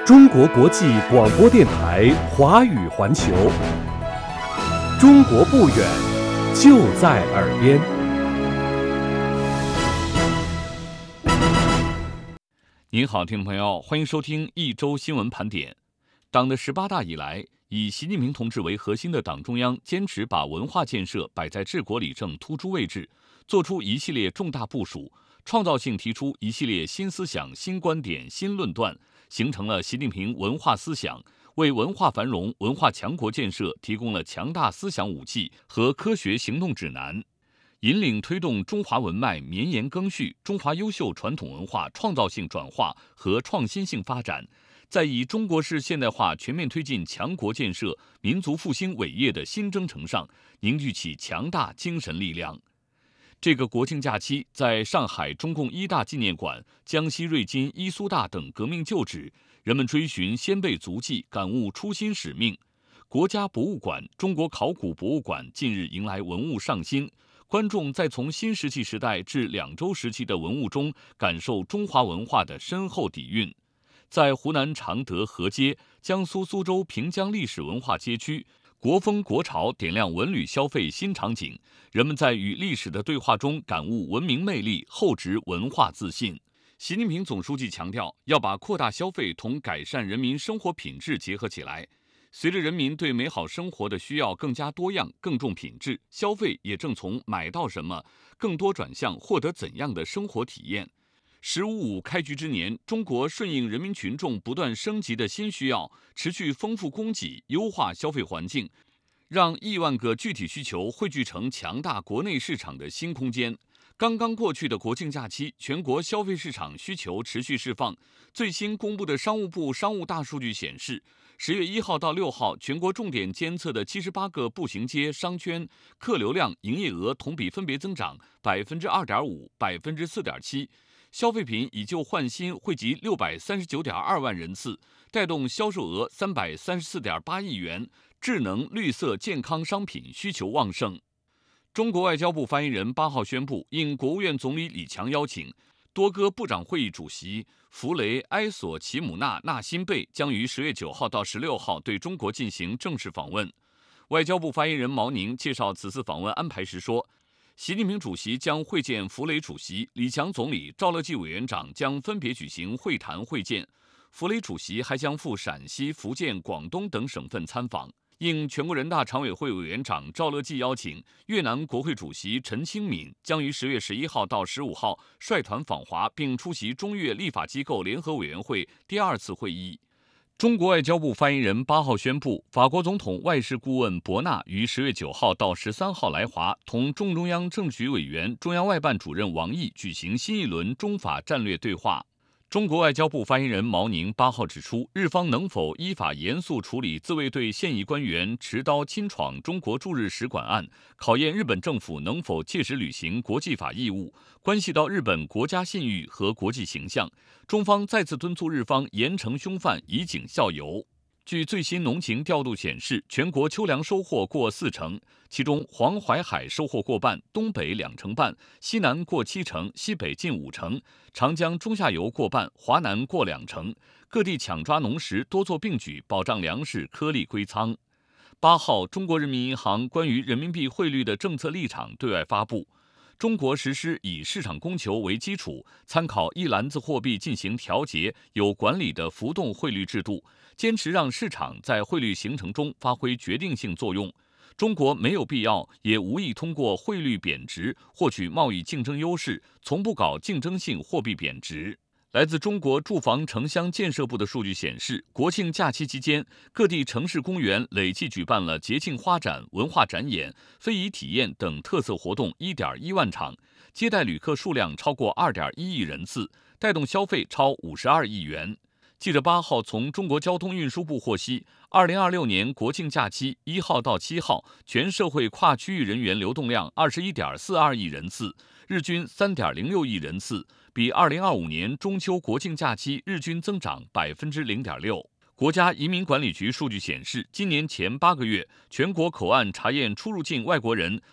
中国国际广播电台华语环球，中国不远，就在耳边。 您好，听众朋友，欢迎收听一周新闻盘点。党的18大以来，以习近平同志为核心的党中央坚持把文化建设摆在治国理政突出位置，做出一系列重大部署，创造性提出一系列新思想、新观点、新论断，形成了习近平文化思想，为文化繁荣、文化强国建设提供了强大思想武器和科学行动指南，引领推动中华文脉绵延更续，中华优秀传统文化创造性转化和创新性发展，在以中国式现代化全面推进强国建设、民族复兴伟业的新征程上凝聚起强大精神力量。这个国庆假期，在上海中共一大纪念馆、江西瑞金伊苏大等革命旧址，人们追寻先辈足迹，感悟初心使命。国家博物馆、中国考古博物馆近日迎来文物上新，观众在从新石器时代至两周时期的文物中，感受中华文化的深厚底蕴。在湖南常德河街、江苏苏州平江历史文化街区，国风国潮点亮文旅消费新场景，人们在与历史的对话中感悟文明魅力，厚植文化自信。习近平总书记强调，要把扩大消费同改善人民生活品质结合起来。随着人民对美好生活的需要更加多样、更重品质，消费也正从买到什么更多转向获得怎样的生活体验。“15+5”开局之年，中国顺应人民群众不断升级的新需要，持续丰富供给，优化消费环境，让亿万个具体需求汇聚成强大国内市场的新空间。刚刚过去的国庆假期，全国消费市场需求持续释放。最新公布的商务部商务大数据显示，10月1号到6号，全国重点监测的78个步行街、商圈客流量、营业额同比分别增长2.5%、4.7%。消费品以旧换新惠及639.2万人次，带动销售额334.8亿元，智能、绿色、健康商品需求旺盛。中国外交部发言人8号宣布，应国务院总理李强邀请，多哥部长会议主席弗雷埃索齐姆纳纳辛贝将于10月9号到16号对中国进行正式访问。外交部发言人毛宁介绍此次访问安排时说，习近平主席将会见弗雷主席，李强总理、赵乐际委员长将分别举行会谈会见。弗雷主席还将赴陕西、福建、广东等省份参访。应全国人大常委会委员长赵乐际邀请，越南国会主席陈清敏将于10月11号到15号率团访华，并出席中越立法机构联合委员会第2次会议。中国外交部发言人8号宣布，法国总统外事顾问博纳于10月9号到13号来华，同中央政治局委员、中央外办主任王毅举行新一轮中法战略对话。中国外交部发言人毛宁8号指出，日方能否依法严肃处理自卫队现役官员持刀侵闯中国驻日使馆案，考验日本政府能否切实履行国际法义务，关系到日本国家信誉和国际形象。中方再次敦促日方严惩凶犯，以儆效尤。据最新农情调度显示，全国秋粮收获过40%，其中黄淮海收获过半，东北2成半，西南过70%，西北近5成，长江中下游过半，华南过2成。各地抢抓农时，多做并举，保障粮食颗粒归仓。8号，中国人民银行关于人民币汇率的政策立场对外发布。中国实施以市场供求为基础，参考一篮子货币进行调节、有管理的浮动汇率制度，坚持让市场在汇率形成中发挥决定性作用。中国没有必要也无意通过汇率贬值获取贸易竞争优势，从不搞竞争性货币贬值。来自中国住房城乡建设部的数据显示，国庆假期期间，各地城市公园累计举办了节庆花展、文化展演、非遗体验等特色活动1.1万场，接待旅客数量超过2.1亿人次，带动消费超52亿元。记者8号从中国交通运输部获悉，2026年国庆假期1号到7号，全社会跨区域人员流动量21.42亿人次，日均3.06亿人次，比2025年中秋国庆假期日均增长0.6%。国家移民管理局数据显示，今年前8个月，全国口岸查验出入境外国人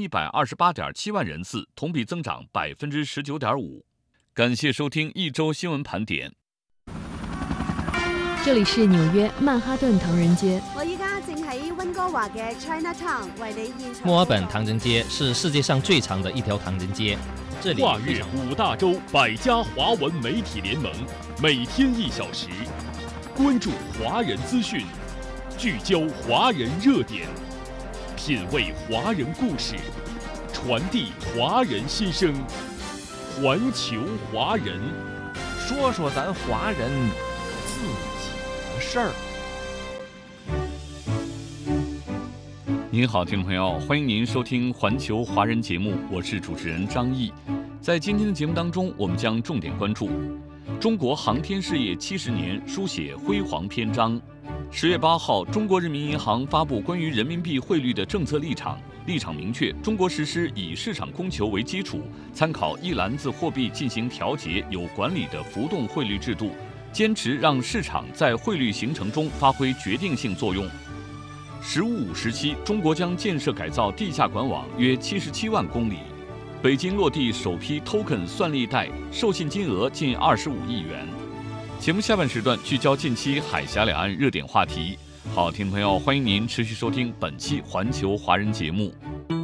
6128.7万人次，同比增长19.5%。感谢收听一周新闻盘点。 这里是纽約曼哈頓唐人街。 我依家正喺溫哥華嘅 Chinatown 為你現場。 墨爾本唐人街是世界上最長的一條唐人街，這裡跨越5大洲100家華文媒體聯盟，每天1小時，關注華人資訊，聚焦華人熱點，品味華人故事，傳遞華人心聲，環球華人， 說說咱華人自己的事兒。 您好，听众朋友，欢迎您收听环球华人节目，我是主持人张毅。在今天的节目当中，我们将重点关注中国航天事业70年，书写辉煌篇章。10月8号，中国人民银行发布关于人民币汇率的政策立场，立场明确，中国实施以市场供求为基础，参考一篮子货币进行调节、有管理的浮动汇率制度，坚持让市场在汇率形成中发挥决定性作用。“十五五”时期，中国将建设改造地下管网约77万公里。北京落地首批 Token 算力贷，授信金额近25亿元。节目下半时段聚焦近期海峡两岸热点话题。好，听众朋友，欢迎您持续收听本期环球华人节目。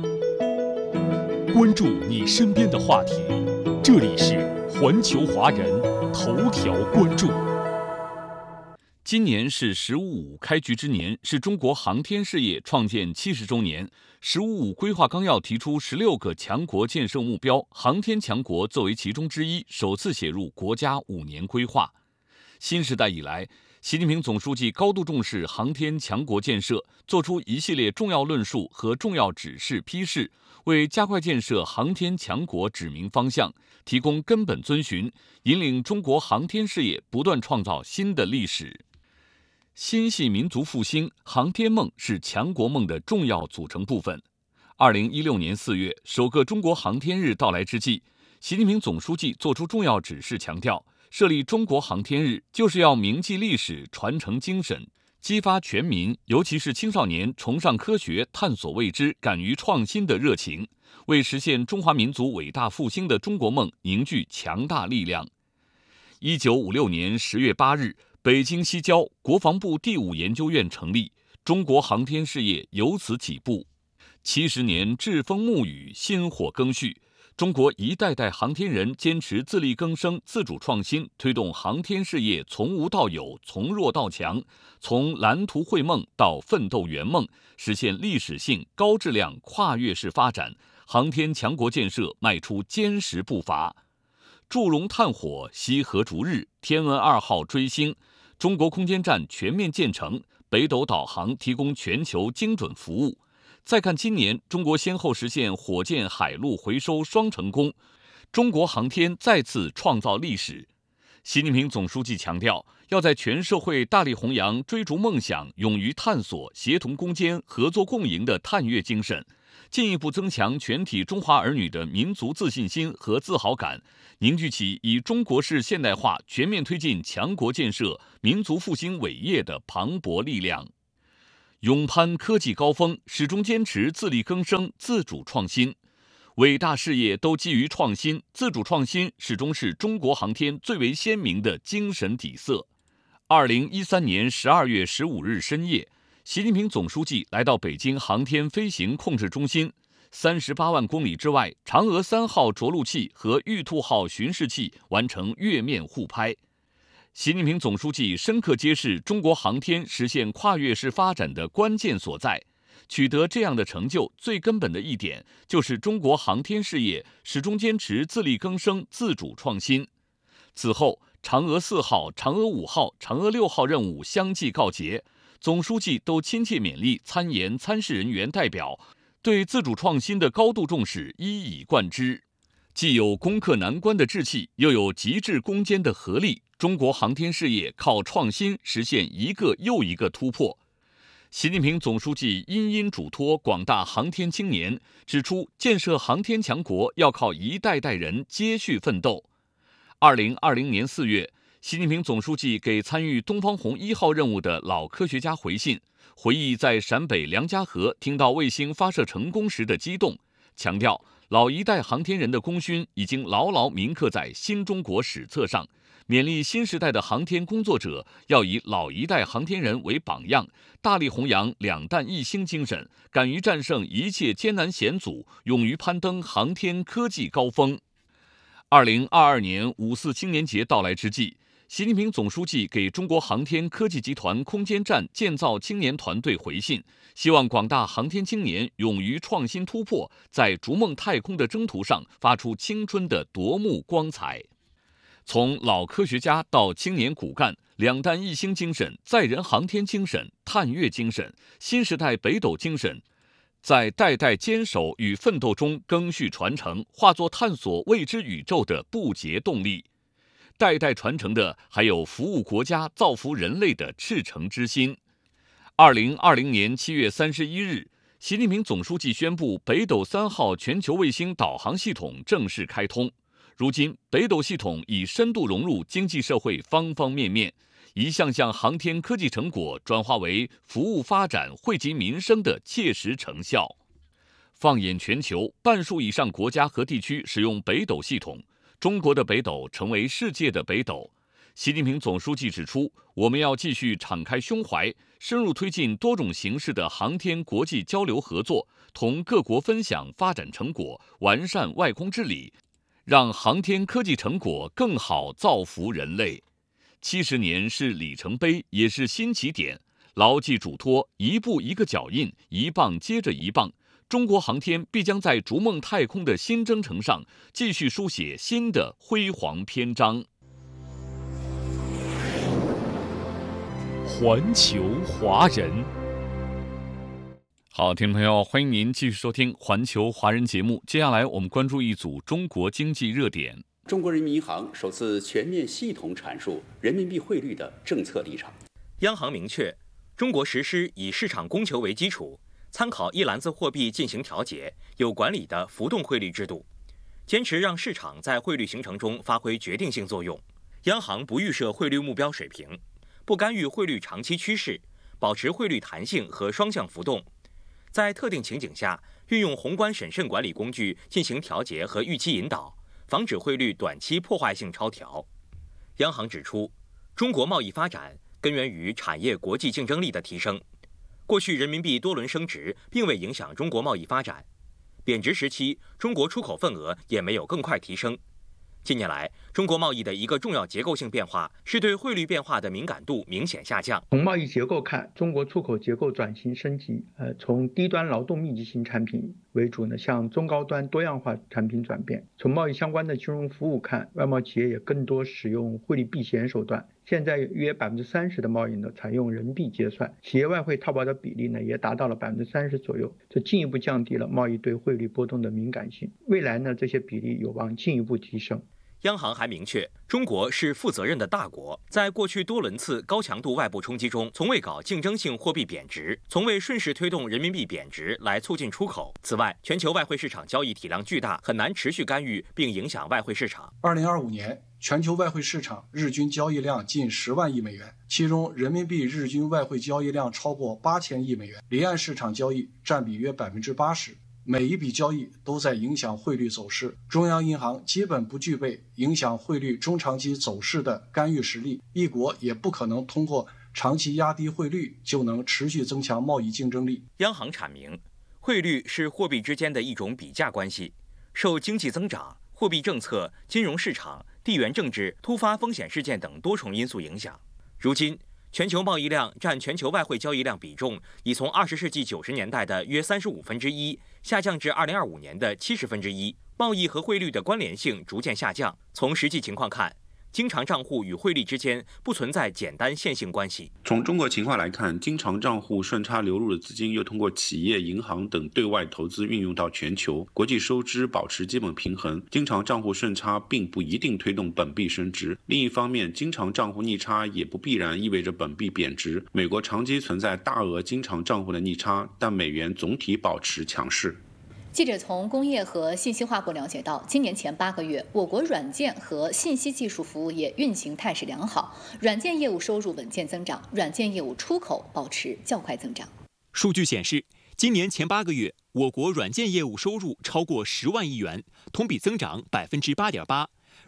关注你身边的话题，这里是环球华人头条关注。 今年是“十五五”开局之年，是中国航天事业创建70周年。“十五五”规划纲要提出16个强国建设目标，航天强国作为其中之一，首次写入国家5年规划。新时代以来，习近平总书记高度重视航天强国建设，作出一系列重要论述和重要指示批示，为加快建设航天强国指明方向，提供根本遵循，引领中国航天事业不断创造新的历史。心系民族复兴，航天梦是强国梦的重要组成部分。2016年4月，首个中国航天日到来之际，习近平总书记作出重要指示，强调设立中国航天日就是要铭记历史、传承精神，激发全民，尤其是青少年崇尚科学、探索未知、敢于创新的热情，为实现中华民族伟大复兴的中国梦凝聚强大力量。1956年10月8日，北京西郊国防部第5研究院成立，中国航天事业由此起步。70年栉风沐雨，薪火更续，中国一代代航天人坚持自力更生、自主创新，推动航天事业从无到有、从弱到强，从蓝图绘梦到奋斗圆梦，实现历史性、高质量、跨越式发展，航天强国建设迈出坚实步伐。祝融探火，羲和逐日，天问2号追星，中国空间站全面建成，北斗导航提供全球精准服务。再看今年，中国先后实现火箭、海陆回收双成功，中国航天再次创造历史。习近平总书记强调，要在全社会大力弘扬追逐梦想、勇于探索、协同攻坚、合作共赢的探月精神，进一步增强全体中华儿女的民族自信心和自豪感，凝聚起以中国式现代化全面推进强国建设、民族复兴伟业的磅礴力量。勇攀科技高峰，始终坚持自力更生、自主创新。伟大事业都基于创新，自主创新始终是中国航天最为鲜明的精神底色。2013年12月15日深夜，习近平总书记来到北京航天飞行控制中心，38万公里之外，嫦娥3号着陆器和玉兔号巡视器完成月面互拍。习近平总书记深刻揭示中国航天实现跨越式发展的关键所在。取得这样的成就，最根本的一点就是中国航天事业始终坚持自力更生、自主创新。此后，嫦娥4号、嫦娥5号、嫦娥6号任务相继告捷，总书记都亲切勉励参研参试人员代表，对自主创新的高度重视一以贯之。既有攻克难关的志气，又有极致攻坚的合力，中国航天事业靠创新实现一个又一个突破。习近平总书记殷嘱托广大航天青年，指出建设航天强国要靠一代代人接续奋斗。2020年4月，习近平总书记给参与东方红1号任务的老科学家回信，回忆在陕北梁家河听到卫星发射成功时的激动，强调老一代航天人的功勋已经牢牢铭刻在新中国史册上， 勉励新时代的航天工作者要以老一代航天人为榜样，大力弘扬两弹一星精神，敢于战胜一切艰难险阻，勇于攀登航天科技高峰。2022年5·4青年节到来之际，习近平总书记给中国航天科技集团空间站建造青年团队回信，希望广大航天青年勇于创新突破，在逐梦太空的征途上发出青春的夺目光彩。从老科学家到青年骨干，两弹一星精神、载人航天精神、探月精神、新时代北斗精神，在代代坚守与奋斗中赓续传承，化作探索未知宇宙的不竭动力。代代传承的还有服务国家、造福人类的赤诚之心。2020年7月31日，习近平总书记宣布北斗3号全球卫星导航系统正式开通。如今，北斗系统已深度融入经济社会方方面面，一项项航天科技成果转化为服务发展、惠及民生的切实成效。放眼全球，半数以上国家和地区使用北斗系统，中国的北斗成为世界的北斗。习近平总书记指出，我们要继续敞开胸怀，深入推进多种形式的航天国际交流合作，同各国分享发展成果，完善外空治理，让航天科技成果更好造福人类。70年是里程碑，也是新起点。牢记嘱托，一步一个脚印，一棒接着一棒，中国航天必将在逐梦太空的新征程上继续书写新的辉煌篇章。 环球华人， 好，听众朋友，欢迎您继续收听环球华人节目。接下来我们关注一组中国经济热点。 中国人民银行首次全面系统阐述人民币汇率的政策立场。 央行明确，中国实施以市场供求为基础，参考一篮子货币进行调节、有管理的浮动汇率制度，坚持让市场在汇率形成中发挥决定性作用。央行不预设汇率目标水平，不干预汇率长期趋势，保持汇率弹性和双向浮动。在特定情景下，运用宏观审慎管理工具进行调节和预期引导，防止汇率短期破坏性超调。央行指出，中国贸易发展根源于产业国际竞争力的提升。过去人民币多轮升值并未影响中国贸易发展，贬值时期中国出口份额也没有更快提升。近年来，中国贸易的一个重要结构性变化是对汇率变化的敏感度明显下降。 从贸易结构看，中国出口结构转型升级，从低端劳动密集型产品为主呢，向中高端多样化产品转变。从贸易相关的金融服务看，外贸企业也更多使用汇率避险手段。现在约30%的贸易呢采用人民币结算，企业外汇套保的比例呢也达到了30%左右，这进一步降低了贸易对汇率波动的敏感性。未来呢，这些比例有望进一步提升。 央行还明确，中国是负责任的大国，在过去多轮次高强度外部冲击中，从未搞竞争性货币贬值，从未顺势推动人民币贬值来促进出口。此外，全球外汇市场交易体量巨大，很难持续干预并影响外汇市场。 2025年，全球外汇市场日均交易量近10万亿美元，其中人民币日均外汇交易量超过8000亿美元，离岸市场交易占比约80%。每一笔交易都在影响汇率走势，中央银行基本不具备影响汇率中长期走势的干预实力，一国也不可能通过长期压低汇率就能持续增强贸易竞争力。 央行阐明，汇率是货币之间的一种比价关系，受经济增长、货币政策、金融市场、地缘政治、突发风险事件等多重因素影响。如今，全球贸易量占全球外汇交易量比重已从20世纪90年代的约1/35下降至2025年的1/70，贸易和汇率的关联性逐渐下降。从实际情况看，经常账户与汇率之间不存在简单线性关系。 从中国情况来看，经常账户顺差流入的资金又通过企业、银行等对外投资运用到全球，国际收支保持基本平衡。经常账户顺差并不一定推动本币升值。另一方面，经常账户逆差也不必然意味着本币贬值。美国长期存在大额经常账户的逆差，但美元总体保持强势。 记者从工业和信息化部了解到，今年前8个月，我国软件和信息技术服务业运行态势良好，软件业务收入稳健增长，软件业务出口保持较快增长。 数据显示，今年前8个月，我国软件业务收入超过10万亿元，同比增长8.8%。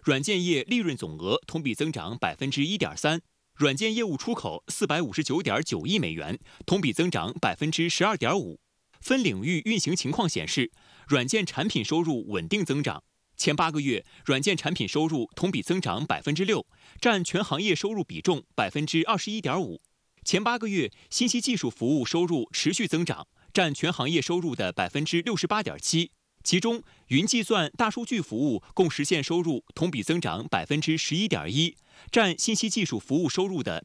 软件业利润总额同比增长1.3%，软件业务出口459.9亿美元，同比增长12.5%。分领域运行情况显示，软件产品收入稳定增长。前8个月，软件产品收入同比增长6%，占全行业收入比重21.5%。前8个月，信息技术服务收入持续增长，占全行业收入的68.7%。其中，云计算、大数据服务共实现收入同比增长11.1%，占信息技术服务收入的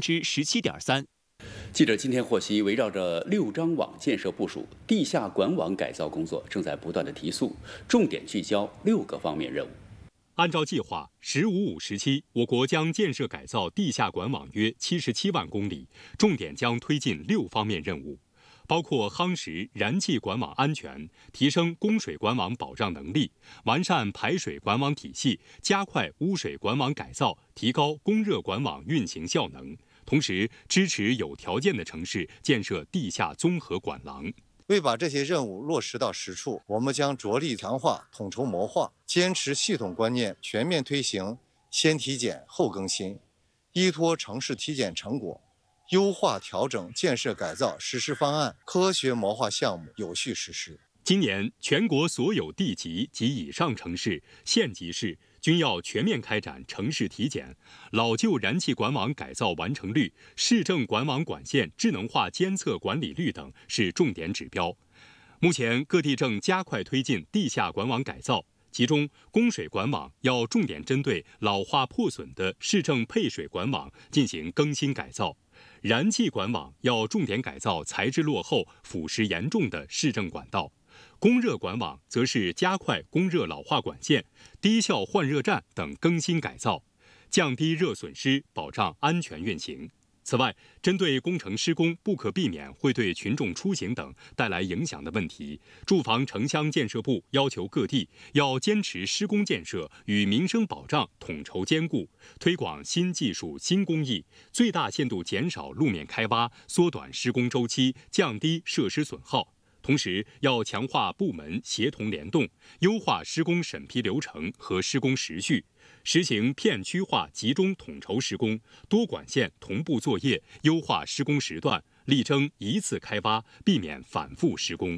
17.3%。 记者今天获悉，围绕着6张网建设部署，地下管网改造工作正在不断的提速，重点聚焦6个方面任务。 按照计划，15-5-17，我国将建设改造地下管网约77万公里，重点将推进6方面任务，包括夯实燃气管网安全，提升供水管网保障能力，完善排水管网体系，加快污水管网改造，提高供热管网运行效能。同时，支持有条件的城市建设地下综合管廊。 为把这些任务落实到实处，我们将着力强化统筹谋划，坚持系统观念，全面推行先体检后更新，依托城市体检成果，优化调整建设改造实施方案，科学谋划项目有序实施。 今年，全国所有地级及以上城市、县级市均要全面开展城市体检，老旧燃气管网改造完成率、市政管网管线智能化监测管理率等是重点指标。目前，各地正加快推进地下管网改造，其中供水管网要重点针对老化破损的市政配水管网进行更新改造，燃气管网要重点改造材质落后、腐蚀严重的市政管道。供热管网则是加快供热老化管线、低效换热站等更新改造，降低热损失，保障安全运行。此外，针对工程施工不可避免会对群众出行等带来影响的问题，住房城乡建设部要求各地要坚持施工建设与民生保障统筹兼顾，推广新技术新工艺，最大限度减少路面开挖，缩短施工周期，降低设施损耗。同时，要强化部门协同联动，优化施工审批流程和施工时序，实行片区化集中统筹施工，多管线同步作业，优化施工时段，力争一次开挖，避免反复施工。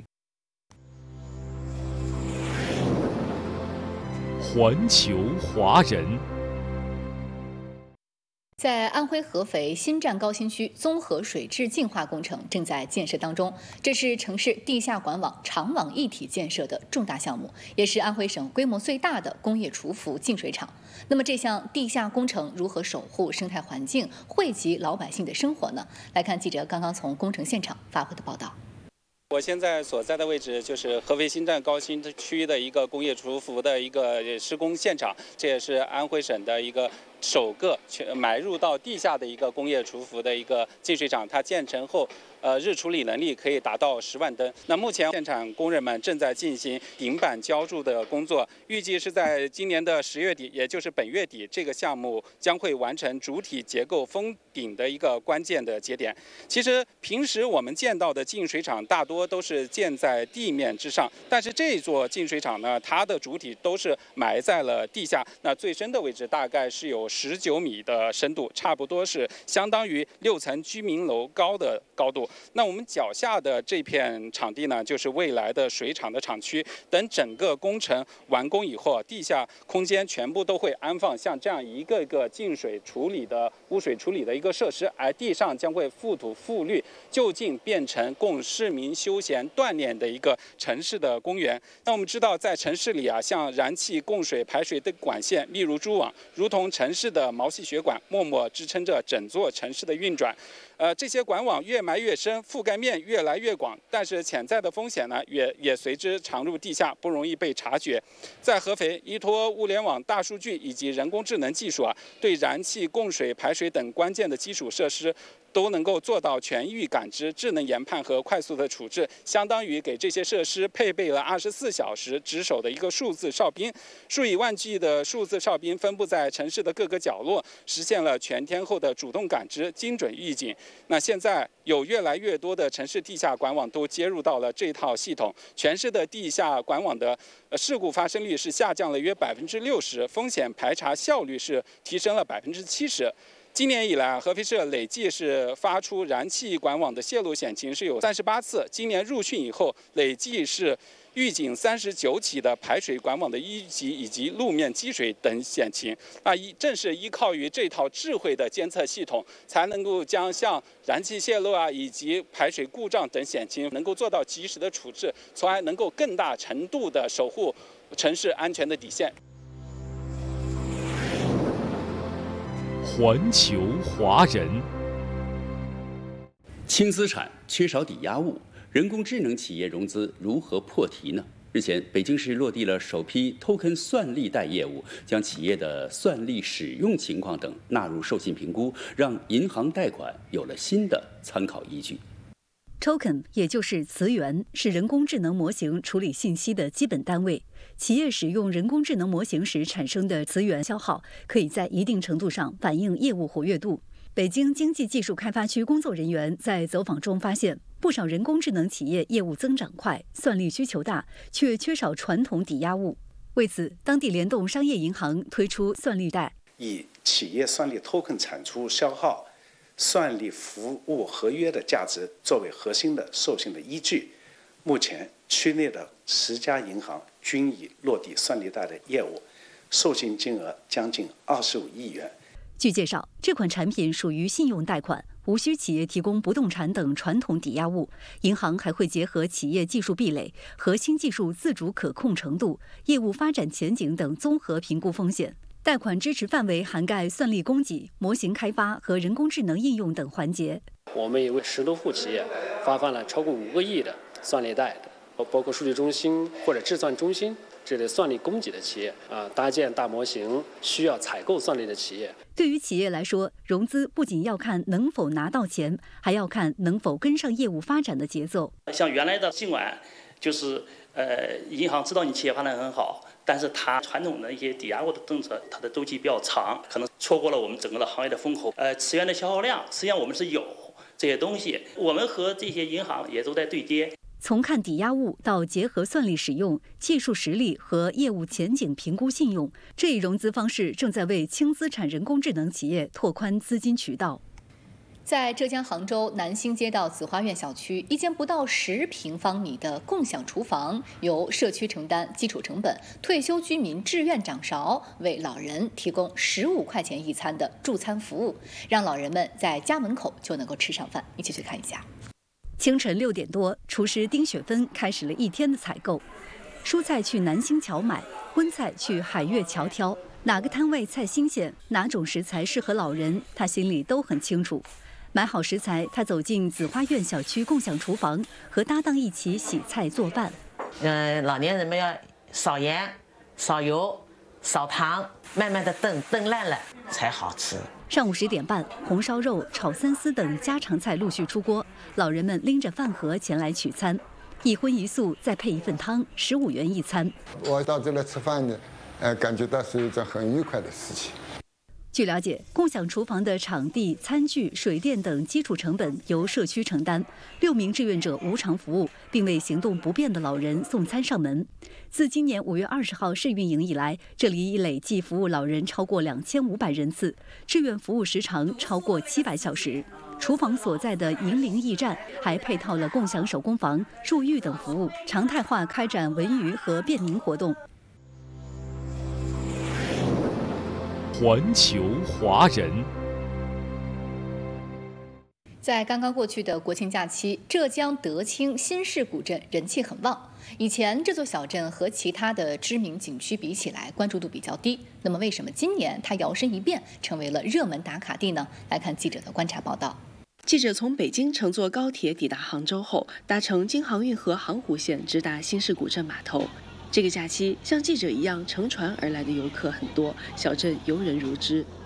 环球华人。 在安徽合肥新站高新区综合水质净化工程正在建设当中，这是城市地下管网长网一体建设的重大项目，也是安徽省规模最大的工业厨服净水厂。那么这项地下工程如何守护生态环境，惠及老百姓的生活呢？来看记者刚刚从工程现场发回的报道。 我现在所在的位置就是合肥新站高新区的一个工业厨服的一个施工现场，这也是安徽省的一个首个埋入到地下的一个工业厨服的一个净水厂。它建成后，日处理能力可以达到10万吨。那目前现场工人们正在进行顶板浇筑的工作，预计是在今年的10月底，也就是本月底，这个项目将会完成主体结构封顶的一个关键的节点。其实平时我们见到的净水厂大多都是建在地面之上，但是这座净水厂呢，它的主体都是埋在了地下。那最深的位置大概是有19米的深度，差不多是相当于6层居民楼高的高度。那我们脚下的这片场地呢，就是未来的水厂的厂区。等整个工程完工以后，地下空间全部都会安放像这样一个一个净水处理的污水处理的一个设施，而地上将会覆土覆绿，就近变成供市民休闲锻炼的一个城市的公园。那我们知道，在城市里啊，像燃气、供水、排水的管线，例如蛛网，如同城市的毛细血管，默默支撑着整座城市的运转。这些管网越埋越深，覆盖面越来越广，但是潜在的风险呢，也随之藏入地下，不容易被察觉。在合肥，依托物联网、大数据以及人工智能技术啊，对燃气、供水、排水等关键的基础设施都能够做到全域感知、智能研判和快速的处置，相当于给这些设施配备了24小时值守的一个数字哨兵。数以万计的数字哨兵分布在城市的各个角落，实现了全天候的主动感知、精准预警。那现在有越来越多的城市地下管网都接入到了这套系统，全市的地下管网的事故发生率是下降了约60%，风险排查效率是提升了70%。今年以来，合肥市累计是发出燃气管网的泄漏险情是有38次。今年入汛以后，累计是预警39起的排水管网的淤积以及路面积水等险情。正是依靠于这套智慧的监测系统，才能够将像燃气泄漏以及排水故障等险情能够做到及时的处置，从而能够更大程度的守护城市安全的底线。 环球华人， 轻资产缺少抵押物，人工智能企业融资如何破题呢？日前，北京市落地了首批 Token 算力贷业务，将企业的算力使用情况等纳入授信评估，让银行贷款有了新的参考依据。 Token 也就是词源，是人工智能模型处理信息的基本单位。企业使用人工智能模型时产生的词源消耗，可以在一定程度上反映业务活跃度。北京经济技术开发区工作人员在走访中发现，不少人工智能企业业务增长快，算力需求大，却缺少传统抵押物。为此，当地联动商业银行推出算力贷， 以企业算力 Token 产出消耗、算力服务合约的价值作为核心的授信的依据。目前，区内的10家银行均已落地算力贷的业务，授信金额将近25亿元。 据介绍，这款产品属于信用贷款，无需企业提供不动产等传统抵押物，银行还会结合企业技术壁垒、核心技术自主可控程度、业务发展前景等综合评估风险。贷款支持范围涵盖算力供给、模型开发和人工智能应用等环节。 我们也为10多户企业发放了超过5个亿的算力贷，包括数据中心或者智算中心这类算力供给的企业搭建大模型需要采购算力的企业。 对于企业来说，融资不仅要看能否拿到钱，还要看能否跟上业务发展的节奏。 像原来的尽管就是银行知道你企业发展很好，但是它传统的一些抵押物的政策，它的周期比较长，可能错过了我们整个的行业的风口。词源的消耗量，实际上我们是有这些东西，我们和这些银行也都在对接。 从看抵押物到结合算力使用、技术实力和业务前景评估信用，这一融资方式正在为轻资产人工智能企业拓宽资金渠道。 在浙江杭州南兴街道紫花苑小区，一间不到10平方米的共享厨房，由社区承担基础成本，退休居民志愿掌勺，为老人提供15块钱一餐的助餐服务，让老人们在家门口就能够吃上饭。一起去看一下。 清晨6点多，厨师丁雪芬开始了一天的采购。蔬菜去南兴桥买，荤菜去海悦桥挑。哪个摊位菜新鲜，哪种食材适合老人，他心里都很清楚。买好食材，他走进紫花苑小区共享厨房，和搭档一起洗菜做饭。 老年人们要少盐、少油、少糖，慢慢的炖烂了才好吃。 上午10点半，红烧肉、炒三丝等家常菜陆续出锅，老人们拎着饭盒前来取餐，一荤一素再配一份汤，15元一餐。 我到这来吃饭呢，感觉到是一件很愉快的事情。 据了解，共享厨房的场地、餐具、水电等基础成本由社区承担，6名志愿者无偿服务，并为行动不便的老人送餐上门。自今年5月20号试运营以来，这里已累计服务老人超过2500人次，志愿服务时长超过700小时。厨房所在的银陵驿站还配套了共享手工房、助浴等服务，常态化开展文娱和便民活动。 环球华人。 在刚刚过去的国庆假期，浙江德清新市古镇人气很旺。以前这座小镇和其他的知名景区比起来，关注度比较低。那么为什么今年它摇身一变成为了热门打卡地呢？来看记者的观察报道。 记者从北京乘坐高铁抵达杭州后，搭乘京杭运河杭湖线直达新市古镇码头。这个假期，像记者一样乘船而来的游客很多，小镇游人如织。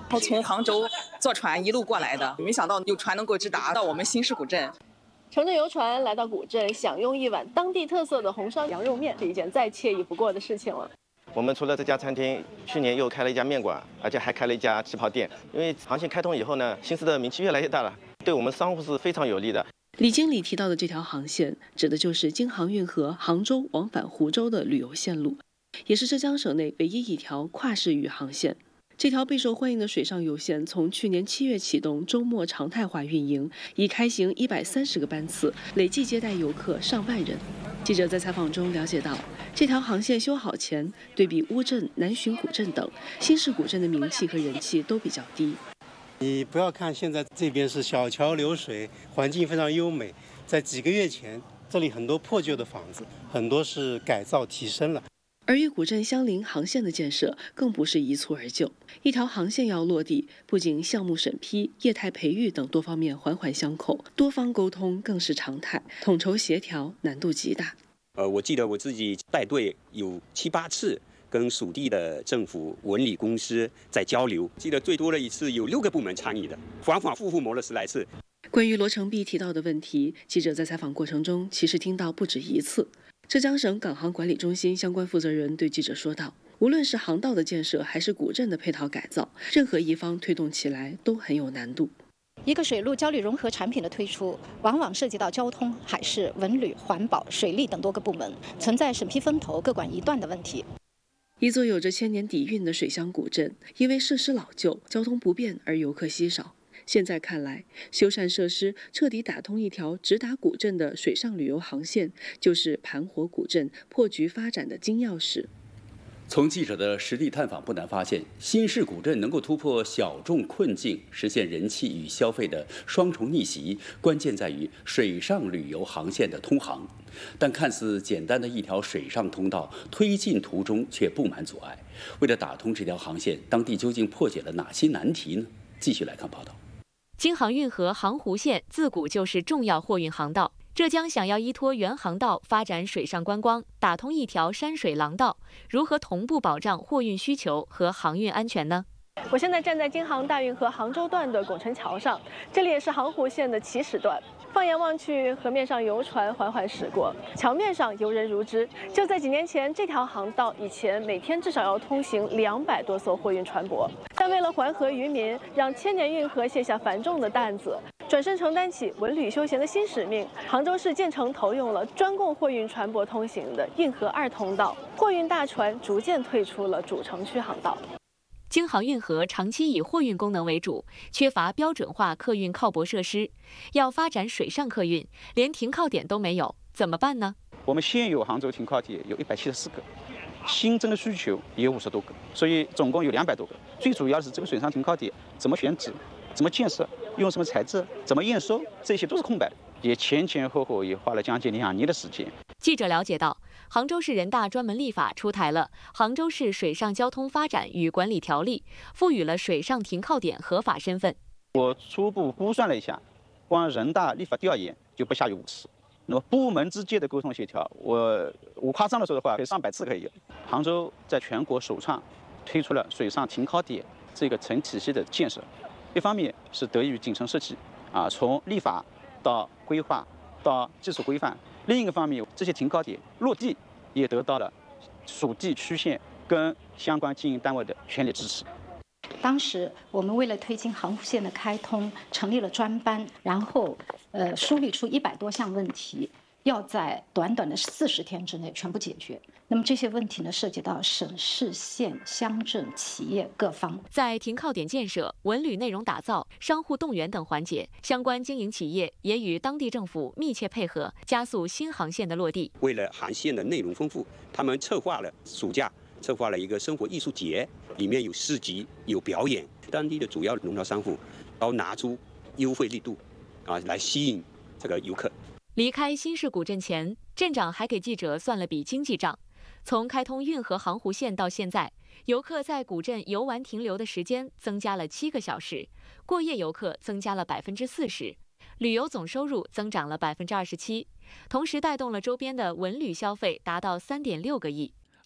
然后从杭州坐船一路过来的，没想到有船能够直达到我们新市古镇。 乘着游船来到古镇，享用一碗当地特色的红烧羊肉面，是一件再惬意不过的事情了。 我们除了这家餐厅，去年又开了一家面馆，而且还开了一家旗袍店。因为航线开通以后呢，新市的名气越来越大了，对我们商户是非常有利的。 李经理提到的这条航线，指的就是京杭运河杭州往返湖州的旅游线路，也是浙江省内唯一一条跨市域航线。这条备受欢迎的水上游线从去年7月启动，周末常态化运营，已开行130个班次，累计接待游客上万人。记者在采访中了解到，这条航线修好前，对比乌镇、南浔古镇等，新市古镇的名气和人气都比较低。 你不要看现在这边是小桥流水，环境非常优美，在几个月前，这里很多破旧的房子，很多是改造提升了。 而与古镇相邻航线的建设更不是一蹴而就，一条航线要落地，不仅项目审批、业态培育等多方面环环相扣，多方沟通更是常态，统筹协调难度极大。 我记得我自己带队有7、8次跟属地的政府文旅公司在交流，记得最多的一次有6个部门参与的，反反复复磨了10来次。 关于罗成璧提到的问题，记者在采访过程中其实听到不止一次。浙江省港航管理中心相关负责人对记者说道，无论是航道的建设还是古镇的配套改造，任何一方推动起来都很有难度。 一个水陆交流融合产品的推出，往往涉及到交通、海事、文旅、环保、水利等多个部门，存在审批分头各管一段的问题。 一座有着千年底蕴的水乡古镇，因为设施老旧、交通不便而游客稀少。现在看来，修缮设施彻底打通一条直达古镇的水上旅游航线，就是盘活古镇破局发展的金钥匙。 从记者的实地探访不难发现，新市古镇能够突破小众困境，实现人气与消费的双重逆袭，关键在于水上旅游航线的通航。但看似简单的一条水上通道，推进途中却布满阻碍。为了打通这条航线，当地究竟破解了哪些难题呢？继续来看报道。 京杭运河杭湖线自古就是重要货运航道，浙江想要依托原航道发展水上观光，打通一条山水廊道，如何同步保障货运需求和航运安全呢？ 我现在站在京杭大运河杭州段的拱辰桥上，这里也是杭湖线的起始段。放眼望去，河面上游船缓缓驶过，桥面上游人如织。就在几年前，这条航道以前每天至少要通行200多艘货运船舶，但为了环河渔民，让千年运河卸下繁重的担子，转身承担起文旅休闲的新使命。杭州市建成投用了专供货运船舶通行的运河2通道，货运大船逐渐退出了主城区航道。 京杭运河长期以货运功能为主，缺乏标准化客运靠泊设施，要发展水上客运，连停靠点都没有，怎么办呢？ 我们现有杭州停靠点有174个，新增的需求也有50多个，所以总共有200多个。最主要的是这个水上停靠点怎么选址、怎么建设、用什么材质、怎么验收，这些都是空白的，也前后后也花了将近2年的时间。 记者了解到，杭州市人大专门立法出台了《杭州市水上交通发展与管理条例》，赋予了水上停靠点合法身份。 我初步估算了一下，光人大立法调研就不下于5次。那么部门之间的沟通协调，我夸张的说的话，可以上百次可以有。杭州在全国首创推出了水上停靠点这个成体系的建设，一方面是得益于景城设计从立法到规划到技术规范。另一个方面，这些停靠点落地也得到了属地区县跟相关经营单位的全力支持。 当时我们为了推进杭湖线的开通，成立了专班，然后梳理出100多项问题，要在短短的40天之内全部解决。那么这些问题呢，涉及到省市县乡镇企业各方。 在停靠点建设、文旅内容打造、商户动员等环节，相关经营企业也与当地政府密切配合，加速新航线的落地。 为了航线的内容丰富，他们策划了暑假策划了一个生活艺术节，里面有市集、有表演，当地的主要农贸商户要拿出优惠力度来吸引这个游客。 离开新市古镇前，镇长还给记者算了笔经济账。从开通运河杭湖线到现在，游客在古镇游玩停留的时间增加了7个小时，过夜游客增加了40%，旅游总收入增长了27%，同时带动了周边的文旅消费达到3.6个亿。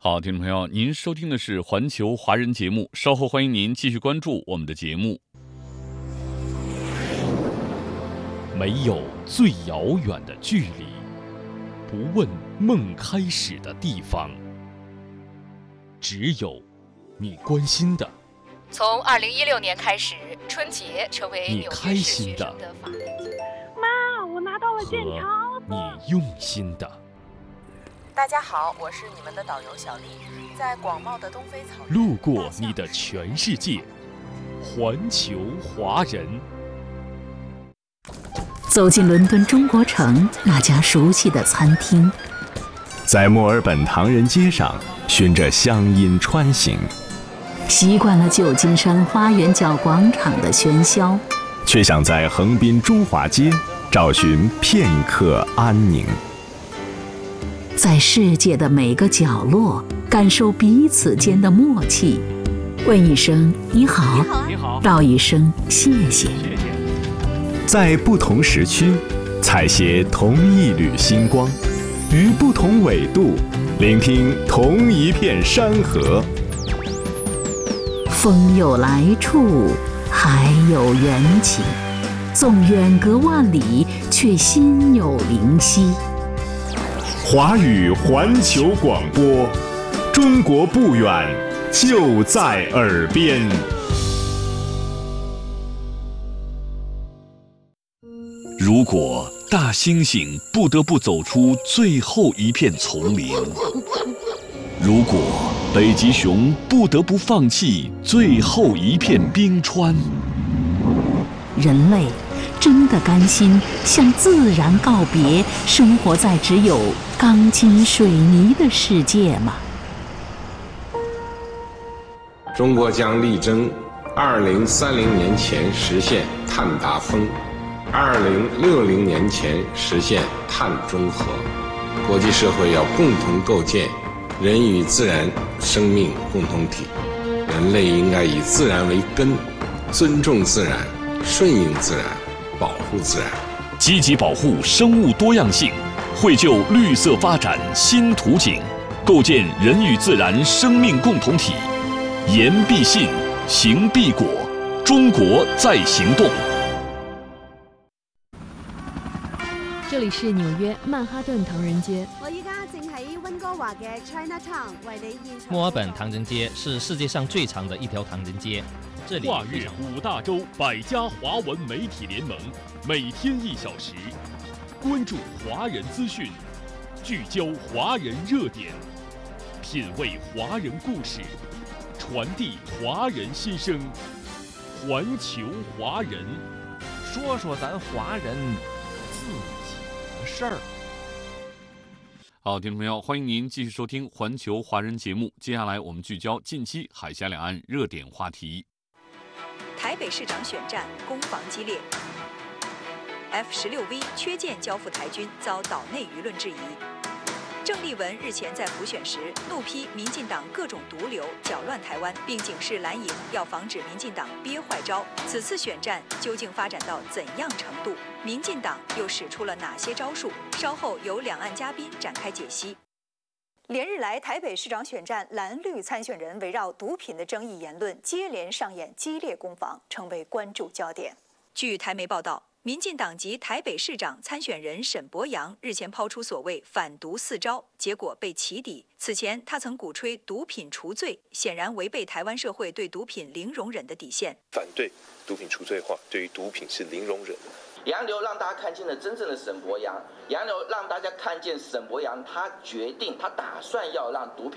好，听众朋友，您收听的是环球华人节目，稍后欢迎您继续关注我们的节目。没有最遥远的距离，不问梦开始的地方，只有你关心的。 从2016年开始，春节成为你开心的。 妈，我拿到了剑桥。 你用心的。 大家好，我是你们的导游小丽，在广袤的东非草原， 路过你的全世界，环球华人。 走进伦敦中国城那家熟悉的餐厅， 在墨尔本唐人街上循着乡音穿行， 习惯了旧金山花园角广场的喧嚣， 却想在横滨中华街找寻片刻安宁。 在世界的每个角落感受彼此间的默契，问一声你好，道一声谢谢。 在不同时区采撷同一缕星光，于不同纬度聆听同一片山河。 风有来处，海有缘起，纵远隔万里，却心有灵犀。 华语环球广播，中国不远，就在耳边。 如果大猩猩不得不走出最后一片丛林，如果北极熊不得不放弃最后一片冰川， 人类真的甘心向自然告别，生活在只有钢筋水泥的世界吗？ 中国将力争2030年前实现碳达峰，2060年前实现碳中和。国际社会要共同构建人与自然生命共同体，人类应该以自然为根，尊重自然，顺应自然，保护自然， 积极保护生物多样性，绘就绿色发展新图景，构建人与自然生命共同体。言必信，行必果，中国在行动。 这里是纽约曼哈顿唐人街。 我依家正喺温哥華嘅 Chinatown 為你現場。 墨爾本唐人街是世界上最长的一条唐人街。这里跨越5大洲100家华文媒体联盟，每天1小时，关注华人资讯，聚焦华人热点，品味华人故事，传递华人心声，环球华人， 说说咱华人自己的事儿。 好，听众朋友，欢迎您继续收听环球华人节目。接下来我们聚焦近期海峡两岸热点话题。 台北市长选战攻防激烈 ，F-16V 缺件交付台军遭岛内舆论质疑。郑丽文日前在补选时怒批民进党各种毒瘤搅乱台湾，并警示蓝营要防止民进党憋坏招。此次选战究竟发展到怎样程度？民进党又使出了哪些招数？稍后由两岸嘉宾展开解析。连日来，台北市长选战蓝绿参选人围绕毒品的争议言论接连上演激烈攻防，成为关注焦点。据台媒报道，民进党籍台北市长参选人沈伯洋日前抛出所谓反毒4招，结果被起底。此前他曾鼓吹毒品除罪，显然违背台湾社会对毒品零容忍的底线。 反对毒品除罪化，对于毒品是零容忍的。 洋流让大家看见了真正的沈伯洋，洋流让大家看见沈伯洋他决定，他打算要让毒品